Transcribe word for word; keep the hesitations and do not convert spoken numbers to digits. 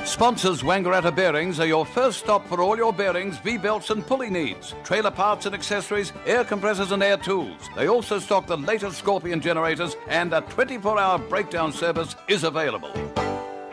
Sponsors Wangaratta Bearings are your first stop for all your bearings, V-belts and pulley needs, trailer parts and accessories, air compressors and air tools. They also stock the latest Scorpion generators, and a twenty-four hour breakdown service is available.